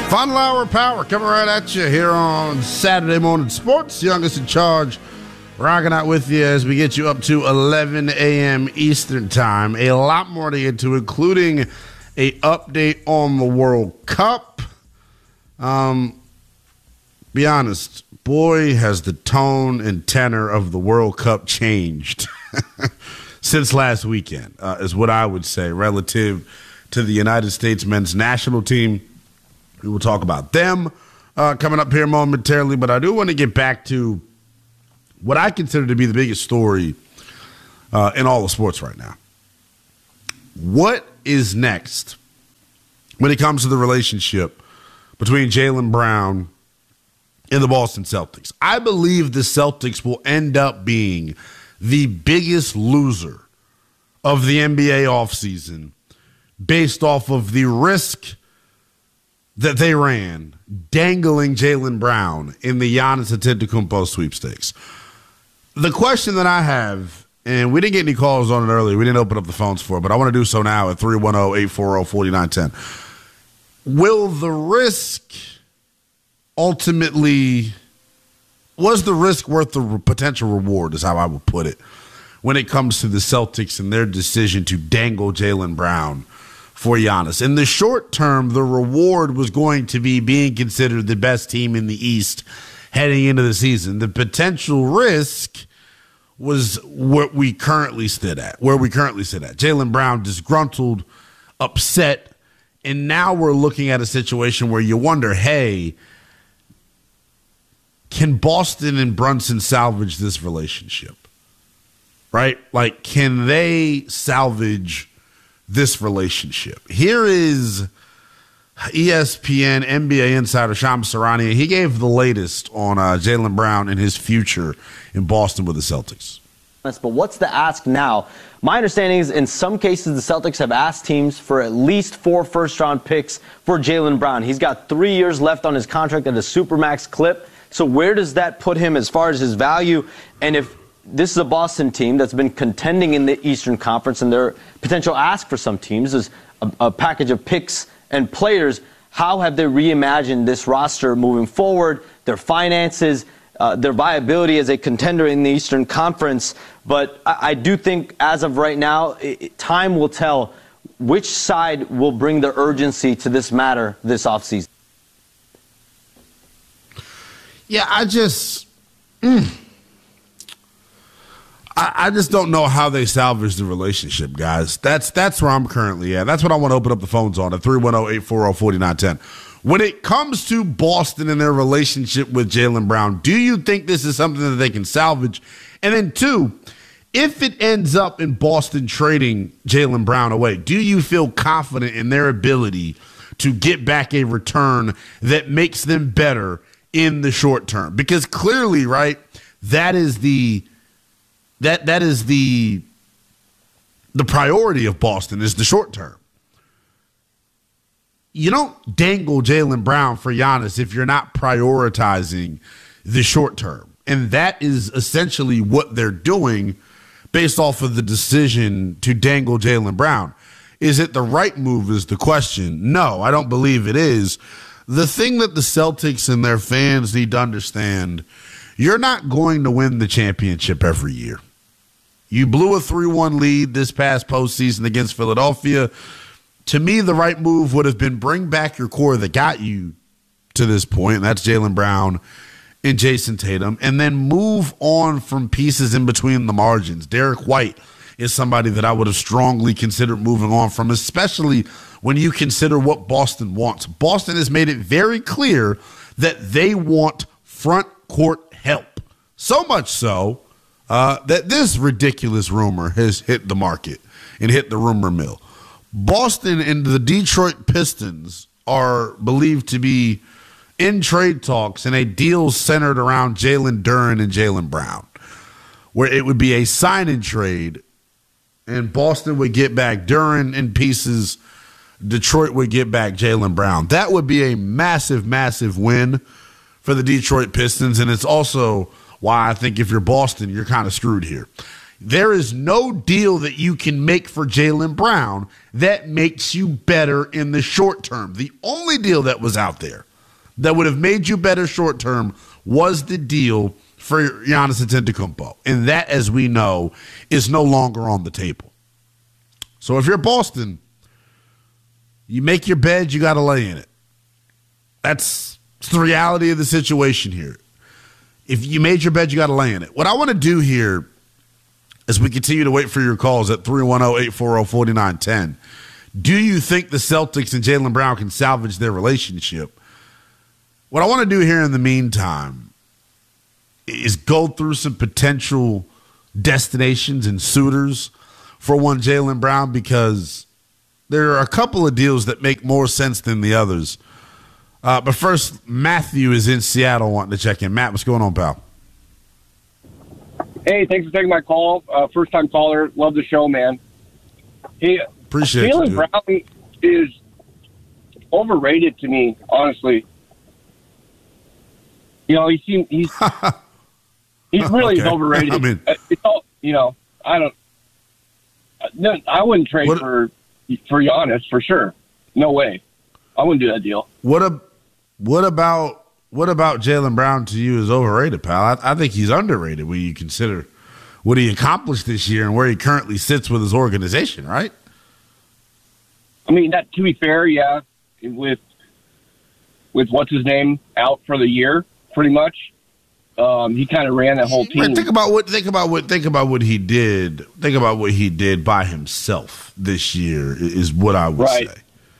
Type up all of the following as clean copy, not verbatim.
Final hour power coming right at you here on Saturday Morning Sports. Youngest in charge, rocking out with you as we get you up to 11 a.m. Eastern Time. A lot more to get to, including a update on the World Cup. Be honest, boy, has the tone and tenor of the World Cup changed since last weekend, is what I would say, relative to the United States men's national team. We will talk about them coming up here momentarily, but I do want to get back to what I consider to be the biggest story in all of sports right now. What is next when it comes to the relationship between Jaylen Brown and the Boston Celtics? I believe the Celtics will end up being the biggest loser of the NBA offseason based off of the risk that they ran dangling Jaylen Brown in the Giannis Antetokounmpo sweepstakes. The question that I have, and we didn't get any calls on it earlier, we didn't open up the phones for it, but I want to do so now at 310-840-4910. Will the risk ultimately, was the risk worth the potential reward, is how I would put it, when it comes to the Celtics and their decision to dangle Jaylen Brown for Giannis? In the short term, the reward was going to be being considered the best team in the East heading into the season. The potential risk was what we currently sit at, Jaylen Brown disgruntled, upset, and now we're looking at a situation where you wonder, hey, can Boston and Brunson salvage this relationship? Right? Like, can they salvage this relationship? Here is ESPN NBA insider Shams Charania. He gave the latest on Jaylen Brown and his future in Boston with the Celtics. But what's the ask now? My understanding is in some cases the Celtics have asked teams for at least 4 first-round picks for Jaylen Brown. He's got 3 years left on his contract at a supermax clip. So where does that put him as far as his value? And if this is a Boston team that's been contending in the Eastern Conference, and their potential ask for some teams is a package of picks and players, how have they reimagined this roster moving forward, their finances, their viability as a contender in the Eastern Conference? But I do think as of right now, time will tell which side will bring the urgency to this matter this offseason. Yeah, I just don't know how they salvage the relationship, guys. That's where I'm currently at. That's what I want to open up the phones on at 310-840-4910. When it comes to Boston and their relationship with Jaylen Brown, do you think this is something that they can salvage? And then 2, if it ends up in Boston trading Jaylen Brown away, do you feel confident in their ability to get back a return that makes them better in the short term? Because clearly, right, that is the priority of Boston, is the short term. You don't dangle Jaylen Brown for Giannis if you're not prioritizing the short term. And that is essentially what they're doing based off of the decision to dangle Jaylen Brown. Is it the right move is the question. No, I don't believe it is. The thing that the Celtics and their fans need to understand, you're not going to win the championship every year. You blew a 3-1 lead this past postseason against Philadelphia. To me, the right move would have been bring back your core that got you to this point, and that's Jaylen Brown and Jason Tatum, and then move on from pieces in between the margins. Derek White is somebody that I would have strongly considered moving on from, especially when you consider what Boston wants. Boston has made it very clear that they want front court help. So much so that this ridiculous rumor has hit the market and hit the rumor mill. Boston and the Detroit Pistons are believed to be in trade talks and a deal centered around Jalen Duren and Jaylen Brown, where it would be a sign-and trade, and Boston would get back Duren in pieces. Detroit would get back Jaylen Brown. That would be a massive, massive win for the Detroit Pistons, and it's also why I think if you're Boston, you're kind of screwed here. There is no deal that you can make for Jaylen Brown that makes you better in the short term. The only deal that was out there that would have made you better short term was the deal for Giannis Antetokounmpo. And that, as we know, is no longer on the table. So if you're Boston, you make your bed, you got to lay in it. That's the reality of the situation here. If you made your bed, you got to lay in it. What I want to do here as we continue to wait for your calls at 310-840-4910, do you think the Celtics and Jaylen Brown can salvage their relationship? What I want to do here in the meantime is go through some potential destinations and suitors for one Jaylen Brown, because there are a couple of deals that make more sense than the others. But first, Matthew is in Seattle wanting to check in. Matt, what's going on, pal? Hey, thanks for taking my call. First-time caller. Love the show, man. Hey, appreciate Jaylen you, Brown is overrated to me, honestly. You know, he's really Okay. overrated. I mean, it's all, you know, I wouldn't trade for Giannis for sure. No way. I wouldn't do that deal. What about Jaylen Brown to you is overrated, pal? I think he's underrated when you consider what he accomplished this year and where he currently sits with his organization, right? I mean, that, to be fair, yeah, with what's his name out for the year, pretty much. He kind of ran that whole team. Right, think about what he did. Think about what he did by himself this year is what I would say.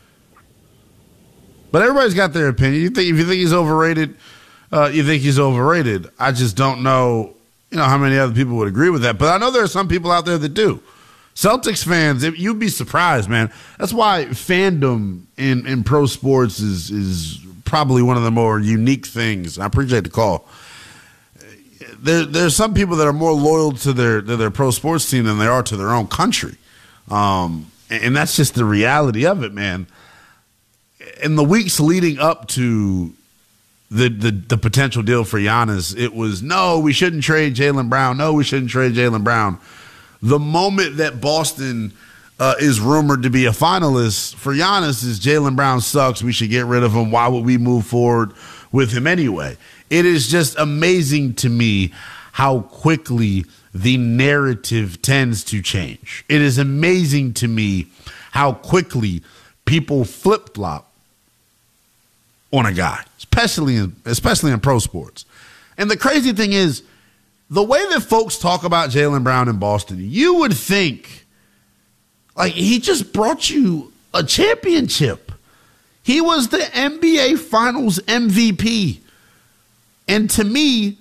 But everybody's got their opinion. If you think he's overrated, you think he's overrated. I just don't know, how many other people would agree with that. But I know there are some people out there that do. Celtics fans, you'd be surprised, man. That's why fandom in pro sports is probably one of the more unique things. I appreciate the call. There's some people that are more loyal to their pro sports team than they are to their own country, and that's just the reality of it, man. In the weeks leading up to the potential deal for Giannis, it was, no, we shouldn't trade Jaylen Brown. No, we shouldn't trade Jaylen Brown. The moment that Boston is rumored to be a finalist for Giannis is Jaylen Brown sucks. We should get rid of him. Why would we move forward with him anyway? It is just amazing to me how quickly the narrative tends to change. It is amazing to me how quickly people flip-flop on a guy, especially in pro sports. And the crazy thing is, the way that folks talk about Jaylen Brown in Boston, you would think, like, he just brought you a championship. He was the NBA Finals MVP. And to me,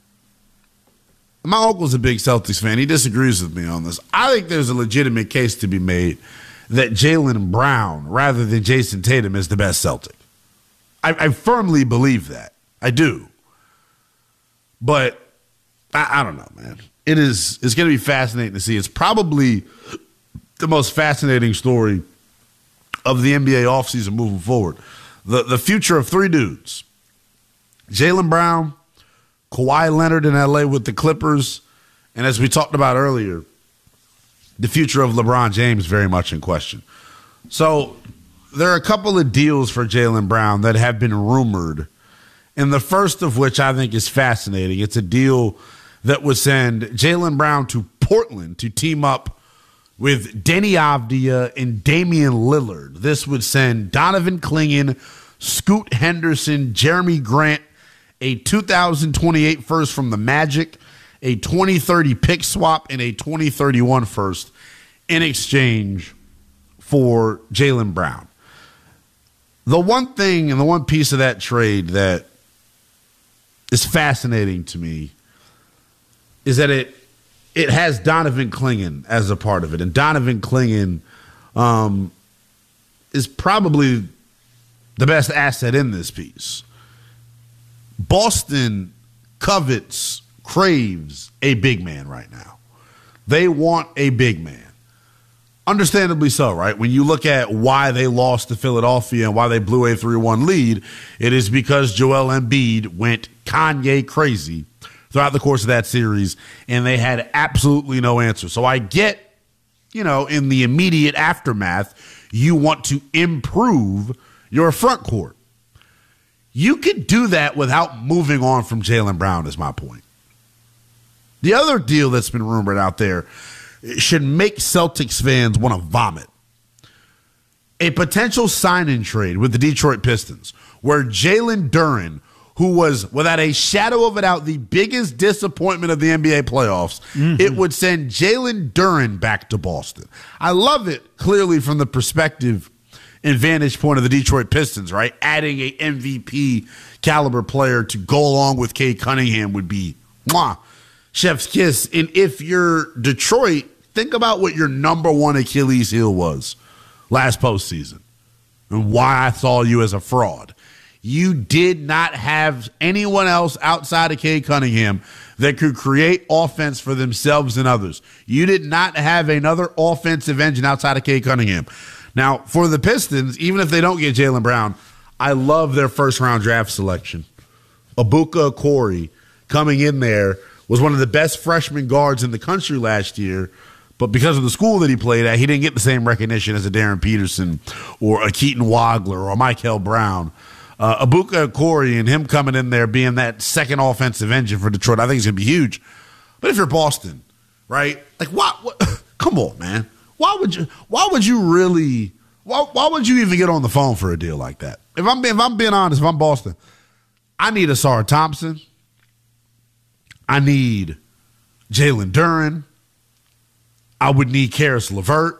my uncle's a big Celtics fan. He disagrees with me on this. I think there's a legitimate case to be made that Jaylen Brown, rather than Jason Tatum, is the best Celtic. I firmly believe that. I do. But I don't know, man. It's going to be fascinating to see. It's probably the most fascinating story of the NBA offseason moving forward. The future of three dudes. Jaylen Brown, Kawhi Leonard in L.A. with the Clippers, and as we talked about earlier, the future of LeBron James very much in question. So there are a couple of deals for Jaylen Brown that have been rumored, and the first of which I think is fascinating. It's a deal that would send Jaylen Brown to Portland to team up with Deni Avdija and Damian Lillard. This would send Donovan Clingan, Scoot Henderson, Jeremy Grant, a 2028 first from the Magic, a 2030 pick swap, and a 2031 first in exchange for Jaylen Brown. The one thing and the one piece of that trade that is fascinating to me is that it has Donovan Clingan as a part of it. And Donovan Clingan is probably the best asset in this piece. Boston craves a big man right now. They want a big man. Understandably so, right? When you look at why they lost to Philadelphia and why they blew a 3-1 lead, it is because Joel Embiid went Kanye crazy throughout the course of that series, and they had absolutely no answer. So I get, in the immediate aftermath, you want to improve your front court. You could do that without moving on from Jaylen Brown, is my point. The other deal that's been rumored out there should make Celtics fans want to vomit. A potential sign-in trade with the Detroit Pistons, where Jalen Duren, who was, without a shadow of a doubt, the biggest disappointment of the NBA playoffs, it would send Jalen Duren back to Boston. I love it, clearly, from the perspective and vantage point of the Detroit Pistons, right? Adding a MVP caliber player to go along with Cade Cunningham would be, chef's kiss. And if you're Detroit, think about what your number one Achilles heel was last postseason and why I saw you as a fraud. You did not have anyone else outside of Cade Cunningham that could create offense for themselves and others. You did not have another offensive engine outside of Cade Cunningham. Now, for the Pistons, even if they don't get Jaylen Brown, I love their first-round draft selection. Ibuka Okoro coming in there was one of the best freshman guards in the country last year, but because of the school that he played at, he didn't get the same recognition as a Darren Peterson or a Keaton Wagler or a Michael Brown. Ibuka Okoro and him coming in there being that second offensive engine for Detroit, I think is going to be huge. But if you're Boston, right? Like, what? Come on, man. Why would you even get on the phone for a deal like that? If I'm being honest, if I'm Boston, I need Asar Thompson. I need Jalen Duren. I would need Karis LeVert.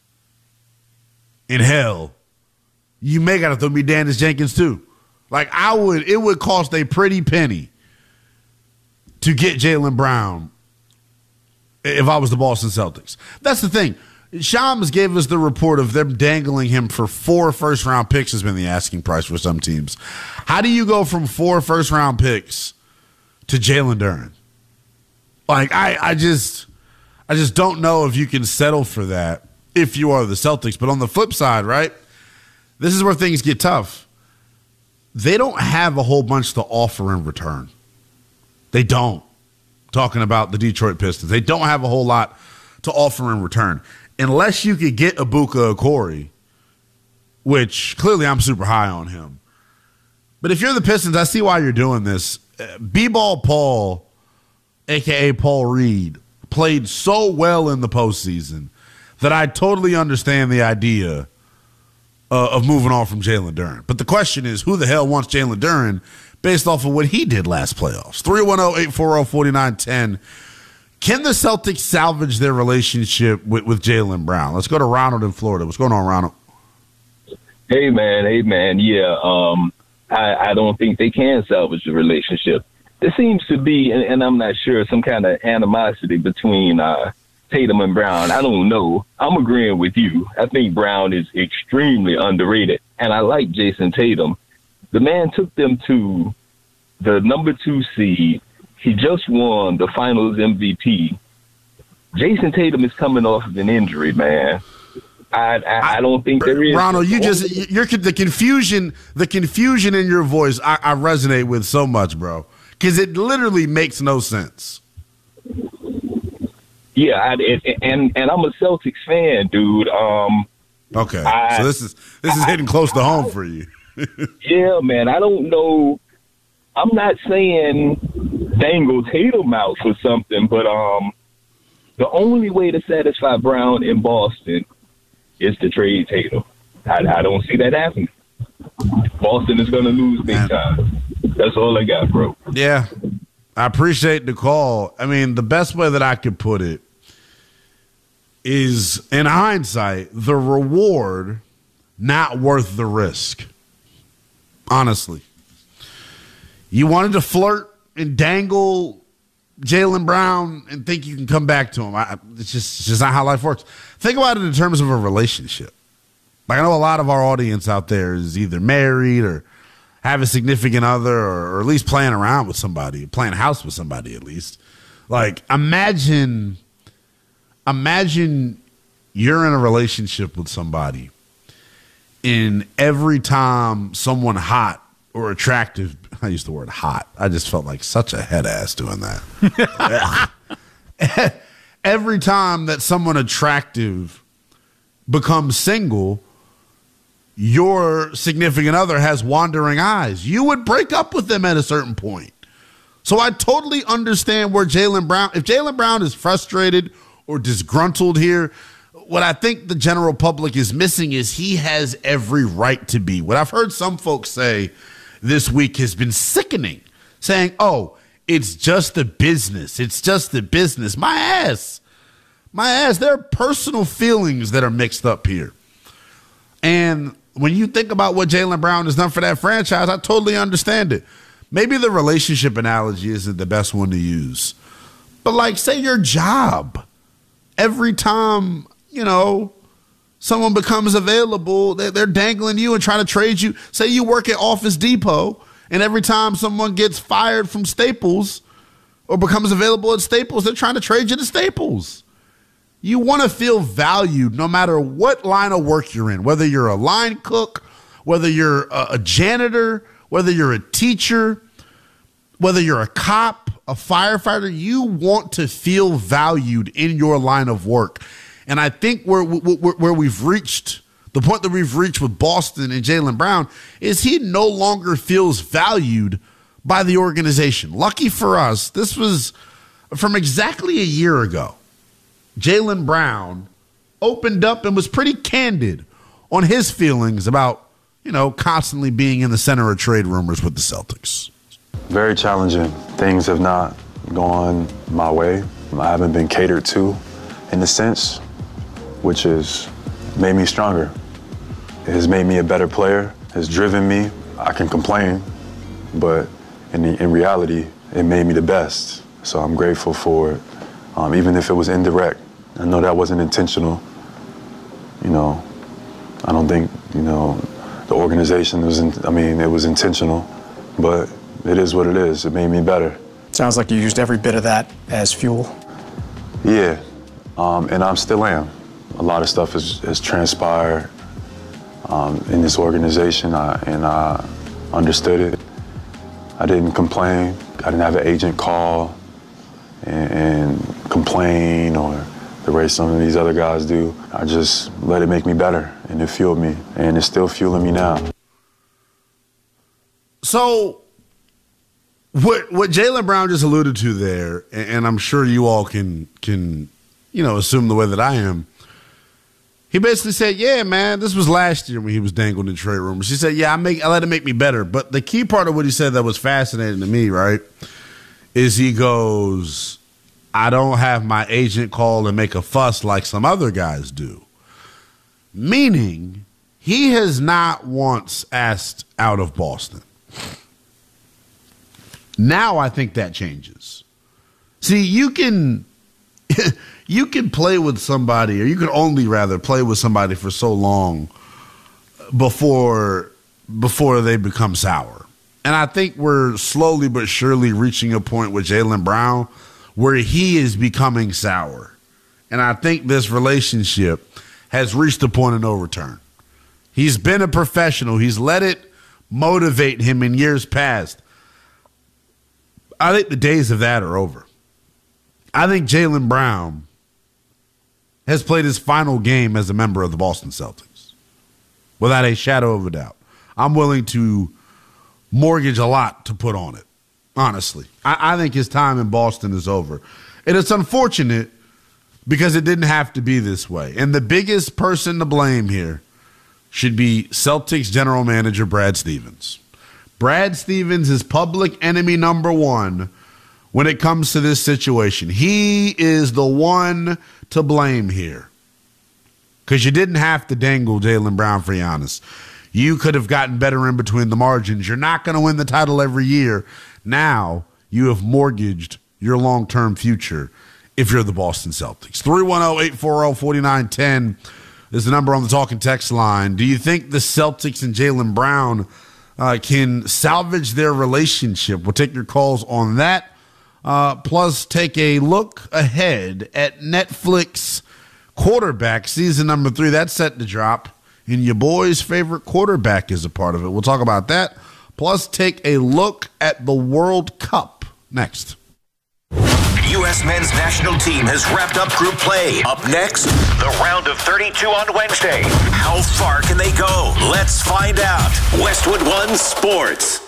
And hell, you may got to throw me Dennis Jenkins too. Like it would cost a pretty penny to get Jaylen Brown if I was the Boston Celtics. That's the thing. Shams gave us the report of them dangling him for 4 first-round picks has been the asking price for some teams. How do you go from 4 first-round picks to Jalen Duren? Like, I just don't know if you can settle for that if you are the Celtics. But on the flip side, right, this is where things get tough. They don't have a whole bunch to offer in return. They don't. Talking about the Detroit Pistons. They don't have a whole lot to offer in return. Unless you could get Ibuka Okoro, which clearly I'm super high on him. But if you're the Pistons, I see why you're doing this. B-Ball Paul, a.k.a. Paul Reed, played so well in the postseason that I totally understand the idea of moving on from Jalen Duren. But the question is, who the hell wants Jalen Duren based off of what he did last playoffs? 310-840-4910. Can the Celtics salvage their relationship with Jaylen Brown? Let's go to Ronald in Florida. What's going on, Ronald? Hey, man. Yeah, I don't think they can salvage the relationship. There seems to be, and I'm not sure, some kind of animosity between Tatum and Brown. I don't know. I'm agreeing with you. I think Brown is extremely underrated, and I like Jason Tatum. The man took them to the number 2 seed. He just won the Finals MVP. Jason Tatum is coming off of an injury, man. I don't think there is. Ronald, you're the confusion in your voice. I resonate with so much, bro, because it literally makes no sense. Yeah, and I'm a Celtics fan, dude. Okay, so this is hitting close to home for you. Yeah, man. I don't know. I'm not saying dangle Tatum out for something, but the only way to satisfy Brown in Boston is to trade Tatum. I don't see that happening. Boston is going to lose big time. That's all I got, bro. Yeah, I appreciate the call. I mean, the best way that I could put it is, in hindsight, the reward not worth the risk. Honestly. You wanted to flirt and dangle Jaylen Brown and think you can come back to him. It's just not how life works. Think about it in terms of a relationship. Like, I know a lot of our audience out there is either married or have a significant other or at least playing around with somebody, playing house with somebody at least. Like, imagine you're in a relationship with somebody and every time someone hot or attractive, I used the word hot. I just felt like such a head ass doing that. Every time that someone attractive becomes single, your significant other has wandering eyes. You would break up with them at a certain point. So I totally understand where Jaylen Brown, if Jaylen Brown is frustrated or disgruntled here, what I think the general public is missing is he has every right to be. What I've heard some folks say this week has been sickening, saying, oh, it's just the business. It's just the business. My ass. There are personal feelings that are mixed up here. And when you think about what Jaylen Brown has done for that franchise, I totally understand it. Maybe the relationship analogy isn't the best one to use. But like, say your job. Every time, someone becomes available, they're dangling you and trying to trade you. Say you work at Office Depot, and every time someone gets fired from Staples or becomes available at Staples, they're trying to trade you to Staples. You want to feel valued no matter what line of work you're in, whether you're a line cook, whether you're a janitor, whether you're a teacher, whether you're a cop, a firefighter. You want to feel valued in your line of work. And I think where we've reached, the point that we've reached with Boston and Jaylen Brown, is he no longer feels valued by the organization. Lucky for us, this was from exactly a year ago. Jaylen Brown opened up and was pretty candid on his feelings about, constantly being in the center of trade rumors with the Celtics. Very challenging. Things have not gone my way. I haven't been catered to in a sense, which has made me stronger. It has made me a better player, has driven me. I can complain, but in reality, it made me the best. So I'm grateful for it, even if it was indirect. I know that wasn't intentional. I don't think, the organization it was intentional, but it is what it is. It made me better. Sounds like you used every bit of that as fuel. Yeah, and I still am. A lot of stuff has transpired in this organization, and I understood it. I didn't complain. I didn't have an agent call and complain or the way some of these other guys do. I just let it make me better, and it fueled me, and it's still fueling me now. So what Jaylen Brown just alluded to there, and I'm sure you all can assume the way that I am, he basically said, yeah, man, this was last year when he was dangled in trade rumors. He said, yeah, I let it make me better. But the key part of what he said that was fascinating to me, right, is he goes, I don't have my agent call and make a fuss like some other guys do. Meaning, he has not once asked out of Boston. Now I think that changes. See, you can play with somebody, or you can only rather play with somebody for so long before they become sour. And I think we're slowly but surely reaching a point with Jaylen Brown where he is becoming sour. And I think this relationship has reached a point of no return. He's been a professional. He's let it motivate him in years past. I think the days of that are over. I think Jaylen Brown has played his final game as a member of the Boston Celtics, without a shadow of a doubt. I'm willing to mortgage a lot to put on it, honestly. I think his time in Boston is over. And it's unfortunate because it didn't have to be this way. And the biggest person to blame here should be Celtics general manager Brad Stevens. Brad Stevens is public enemy number one when it comes to this situation. He is the one to blame here, because you didn't have to dangle Jaylen Brown for Giannis. You could have gotten better in between the margins. You're not going to win the title every year. Now you have mortgaged your long-term future if you're the Boston Celtics. 310-840-4910 is the number on the talking text line. Do you think the Celtics and Jaylen Brown can salvage their relationship? We'll take your calls on that. Plus, take a look ahead at Netflix Quarterback season number 3. That's set to drop, and your boy's favorite quarterback is a part of it. We'll talk about that. Plus, take a look at the World Cup next. U.S. men's national team has wrapped up group play. Up next, the round of 32 on Wednesday. How far can they go? Let's find out. Westwood One Sports.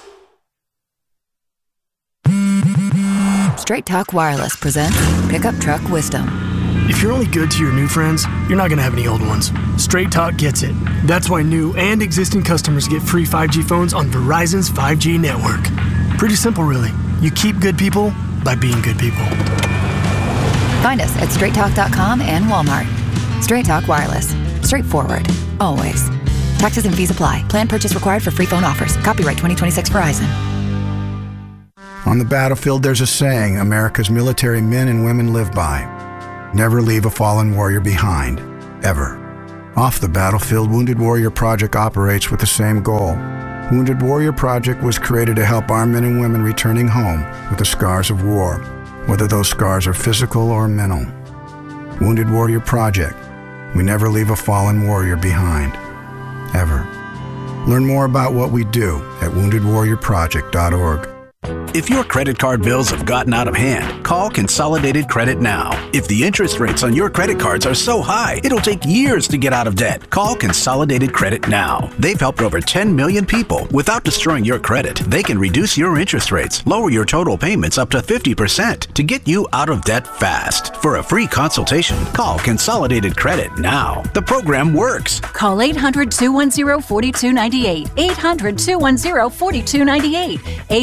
Straight Talk Wireless presents Pickup Truck Wisdom. If you're only good to your new friends, you're not going to have any old ones. Straight Talk gets it. That's why new and existing customers get free 5G phones on Verizon's 5G network. Pretty simple, really. You keep good people by being good people. Find us at straighttalk.com and Walmart. Straight Talk Wireless. Straightforward. Always. Taxes and fees apply. Plan purchase required for free phone offers. Copyright 2026 Verizon. On the battlefield, there's a saying America's military men and women live by. Never leave a fallen warrior behind. Ever. Off the battlefield, Wounded Warrior Project operates with the same goal. Wounded Warrior Project was created to help our men and women returning home with the scars of war, whether those scars are physical or mental. Wounded Warrior Project. We never leave a fallen warrior behind. Ever. Learn more about what we do at woundedwarriorproject.org. If your credit card bills have gotten out of hand, call Consolidated Credit now. If the interest rates on your credit cards are so high, it'll take years to get out of debt. Call Consolidated Credit now. They've helped over 10 million people. Without destroying your credit, they can reduce your interest rates, lower your total payments up to 50% to get you out of debt fast. For a free consultation, call Consolidated Credit now. The program works. Call 800-210-4298. 800-210-4298.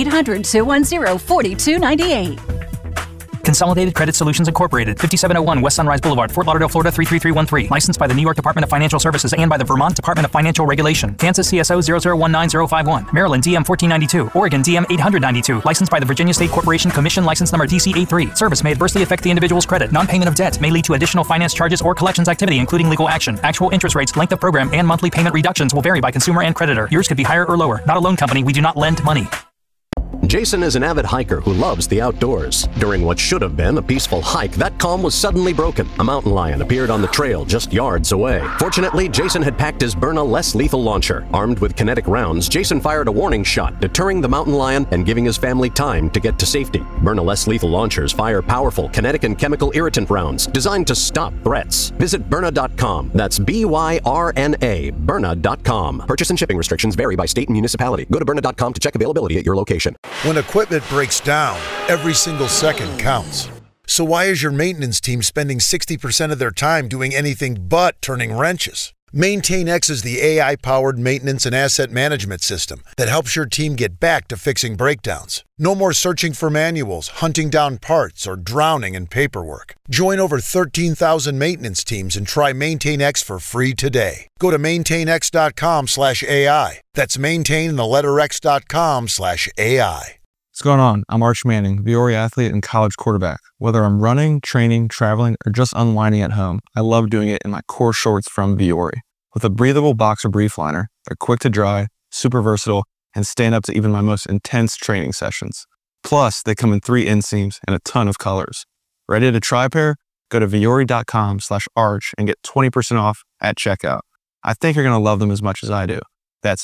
800-210-4298. Consolidated Credit Solutions Incorporated, 5701 West Sunrise Boulevard, Fort Lauderdale, Florida 33313. Licensed by the New York Department of Financial Services and by the Vermont Department of Financial Regulation. Kansas CSO 0019051. Maryland DM 1492. Oregon DM 892. Licensed by the Virginia State Corporation Commission, license number DC83. Service may adversely affect the individual's credit. Non-payment of debt may lead to additional finance charges or collections activity, including legal action. Actual interest rates, length of program, and monthly payment reductions will vary by consumer and creditor. Yours could be higher or lower. Not a loan company. We do not lend money. Jason is an avid hiker who loves the outdoors. During what should have been a peaceful hike, that calm was suddenly broken. A mountain lion appeared on the trail just yards away. Fortunately, Jason had packed his Byrna less lethal launcher. Armed with kinetic rounds, Jason fired a warning shot, deterring the mountain lion and giving his family time to get to safety. Byrna less lethal launchers fire powerful kinetic and chemical irritant rounds designed to stop threats. Visit Byrna.com. That's BYRNA, Byrna.com. Purchase and shipping restrictions vary by state and municipality. Go to Byrna.com to check availability at your location. When equipment breaks down, every single second counts. So why is your maintenance team spending 60% of their time doing anything but turning wrenches? MaintainX is the AI-powered maintenance and asset management system that helps your team get back to fixing breakdowns. No more searching for manuals, hunting down parts, or drowning in paperwork. Join over 13,000 maintenance teams and try MaintainX for free today. Go to maintainx.com/AI. That's maintain the letter x.com/AI. What's going on? I'm Arch Manning, Viore athlete and college quarterback. Whether I'm running, training, traveling, or just unwinding at home, I love doing it in my core shorts from Viore. With a breathable boxer brief liner, they're quick to dry, super versatile, and stand up to even my most intense training sessions. Plus, they come in 3 inseams and a ton of colors. Ready to try a pair? Go to Viore.com/arch and get 20% off at checkout. I think you're going to love them as much as I do. That's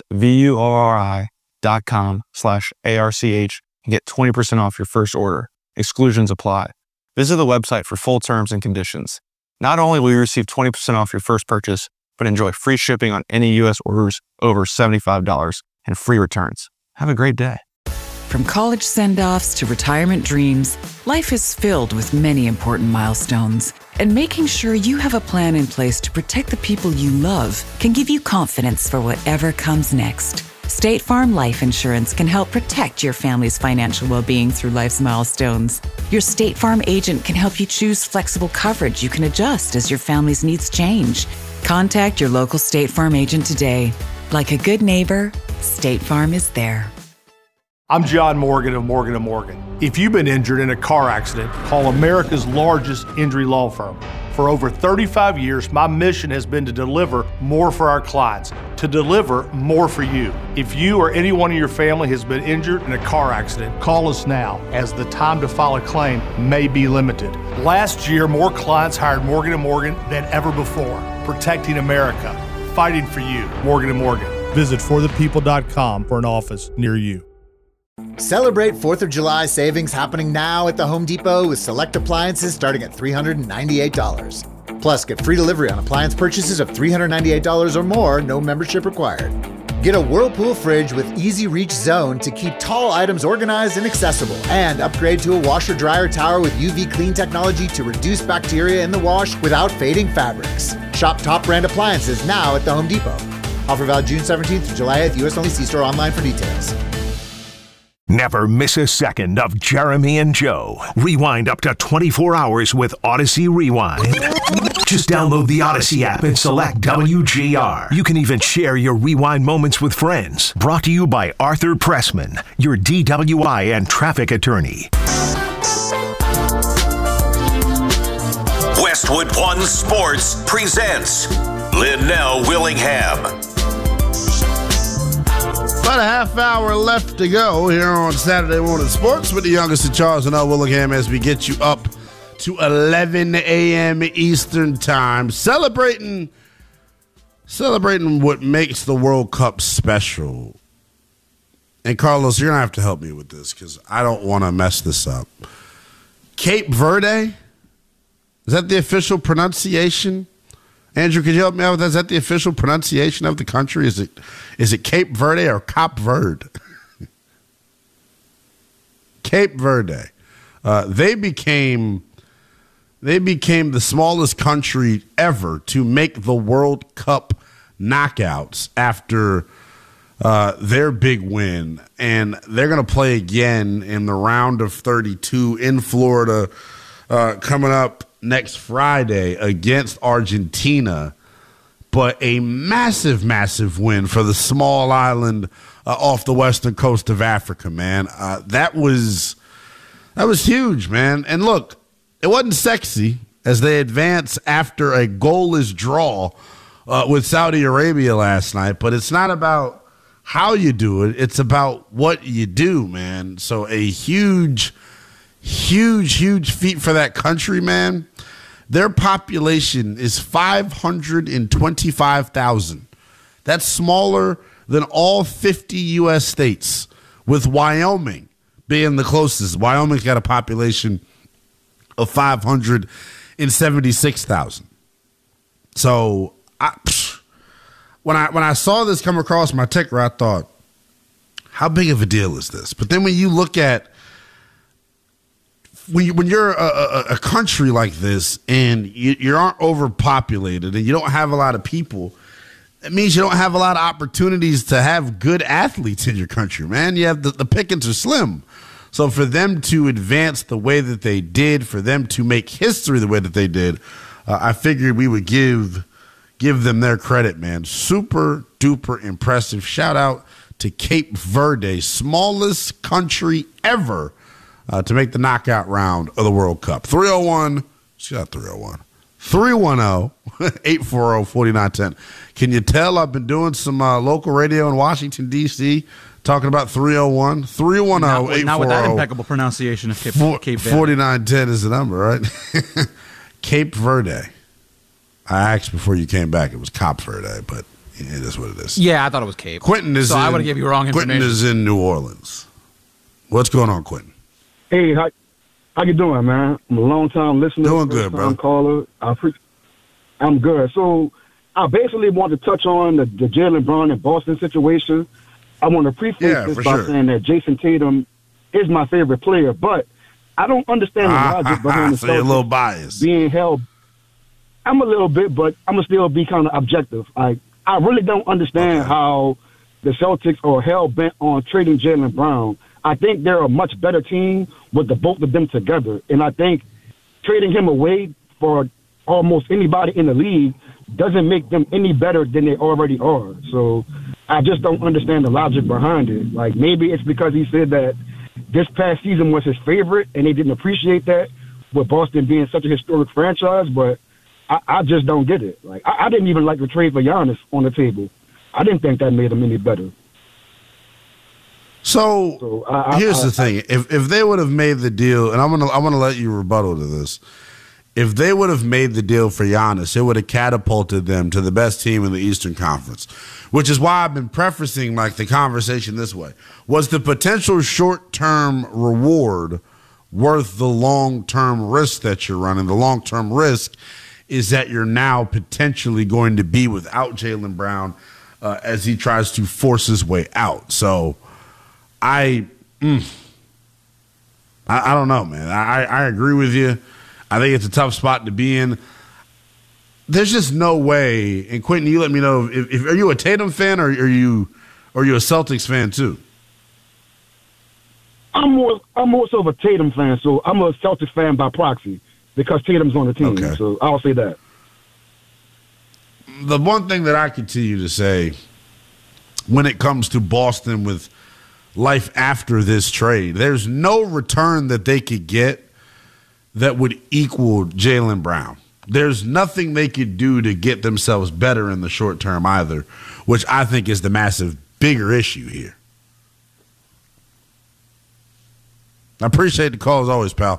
VUORI.com/ARCH and get 20% off your first order. Exclusions apply. Visit the website for full terms and conditions. Not only will you receive 20% off your first purchase, but enjoy free shipping on any U.S. orders over $75 and free returns. Have a great day. From college send-offs to retirement dreams, life is filled with many important milestones. And making sure you have a plan in place to protect the people you love can give you confidence for whatever comes next. State Farm Life Insurance can help protect your family's financial well-being through life's milestones. Your State Farm agent can help you choose flexible coverage you can adjust as your family's needs change. Contact your local State Farm agent today. Like a good neighbor, State Farm is there. I'm John Morgan of Morgan & Morgan. If you've been injured in a car accident, call America's largest injury law firm. For over 35 years, my mission has been to deliver more for our clients, to deliver more for you. If you or anyone in your family has been injured in a car accident, call us now, as the time to file a claim may be limited. Last year, more clients hired Morgan & Morgan than ever before, protecting America, fighting for you. Morgan & Morgan. Visit forthepeople.com for an office near you. Celebrate 4th of July savings happening now at the Home Depot with select appliances starting at $398. Plus, get free delivery on appliance purchases of $398 or more, no membership required. Get a Whirlpool fridge with Easy Reach Zone to keep tall items organized and accessible. And upgrade to a washer-dryer tower with UV clean technology to reduce bacteria in the wash without fading fabrics. Shop top brand appliances now at the Home Depot. Offer valid June 17th to July 8th. U.S. only. See store online for details. Never miss a second of Jeremy and Joe. Rewind up to 24 hours with Odyssey Rewind. Just download the Odyssey app and select WGR. You can even share your rewind moments with friends. Brought to you by Arthur Pressman, your DWI and traffic attorney. Westwood One Sports presents Linnell Willingham. About a half hour left to go here on Saturday Morning Sports with the youngest of Charles and L. Willingham as we get you up to 11 a.m. Eastern Time, celebrating what makes the World Cup special. And Carlos, you're going to have to help me with this because I don't want to mess this up. Cape Verde? Is that the official pronunciation? Andrew, could you help me out with that? Is that the official pronunciation of the country? Is it Cape Verde or Cap Verde? Cape Verde. They became the smallest country ever to make the World Cup knockouts after their big win. And they're going to play again in the round of 32 in Florida coming up next Friday against Argentina, but a massive, massive win for the small island off the western coast of Africa, man. That was huge, man. And look, it wasn't sexy as they advance after a goalless draw with Saudi Arabia last night, but it's not about how you do it. It's about what you do, man. So a huge feat for that country, man. Their population is 525,000. That's smaller than all 50 U.S. states, with Wyoming being the closest. Wyoming's got a population of 576,000. So when I saw this come across my ticker, I thought, how big of a deal is this? But then when you look at when you're a country like this and you aren't overpopulated and you don't have a lot of people, it means you don't have a lot of opportunities to have good athletes in your country, man. You have the pickings are slim. So for them to advance the way that they did, for them to make history the way that they did, I figured we would give them their credit, man. Super duper impressive. Shout out to Cape Verde, smallest country ever to make the knockout round of the World Cup. 301, she got 301. 310-840-4910. Can you tell I've been doing some local radio in Washington, D.C., talking about 301? 310-840. Not with that impeccable pronunciation of Cape Verde. 4910 is the number, right? Cape Verde. I asked before you came back. It was Cape Verde, but it is what it is. Yeah, I thought it was Cape. Quentin is I would have gave you wrong information. Quentin is in New Orleans. What's going on, Quentin? Hey, how you doing, man? I'm a long-time listener. Doing good, bro. Caller. I'm good. So I basically want to touch on the Jaylen Brown and Boston situation. I want to preface this by saying that Jason Tatum is my favorite player, but I don't understand the logic behind the so you're a little biased. Being held. I'm a little bit, but I'm going to still be kind of objective. I really don't understand how the Celtics are hell-bent on trading Jaylen Brown. I think they're a much better team with the both of them together. And I think trading him away for almost anybody in the league doesn't make them any better than they already are. So I just don't understand the logic behind it. Like, maybe it's because he said that this past season was his favorite and they didn't appreciate that with Boston being such a historic franchise, but I just don't get it. Like, I didn't even like the trade for Giannis on the table. I didn't think that made him any better. So here's the thing: if they would have made the deal, and I'm gonna let you rebuttal to this. if they would have made the deal for Giannis, it would have catapulted them to the best team in the Eastern Conference, which is why I've been prefacing like the conversation this way. Was the potential short-term reward worth the long-term risk that you're running? The long-term risk is that you're now potentially going to be without Jaylen Brown as he tries to force his way out. So I don't know, man. I agree with you. I think it's a tough spot to be in. There's just no way. And Quentin, you let me know if are you a Tatum fan or are you a Celtics fan too? I'm more so of a Tatum fan, so I'm a Celtics fan by proxy because Tatum's on the team. Okay. So I'll say that. The one thing that I continue to say when it comes to Boston with life after this trade, there's no return that they could get that would equal Jaylen Brown. There's nothing they could do to get themselves better in the short term either, which I think is the massive bigger issue here. I appreciate the call as always, pal.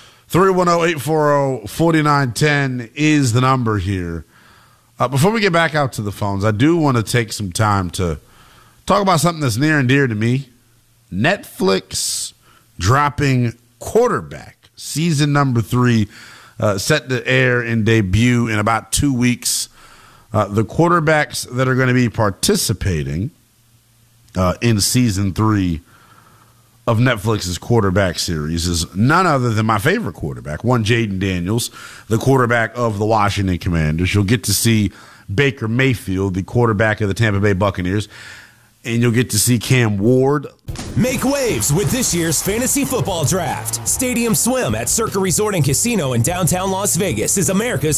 310-840-4910 is the number here. Before we get back out to the phones, I do want to take some time to talk about something that's near and dear to me. Netflix dropping Quarterback. Season number 3 set to air and debut in about 2 weeks. The quarterbacks that are going to be participating in season 3 of Netflix's Quarterback series is none other than my favorite quarterback, one Jaden Daniels, the quarterback of the Washington Commanders. You'll get to see Baker Mayfield, the quarterback of the Tampa Bay Buccaneers, and you'll get to see Cam Ward. Make waves with this year's fantasy football draft. Stadium Swim at Circa Resort and Casino in downtown Las Vegas is America's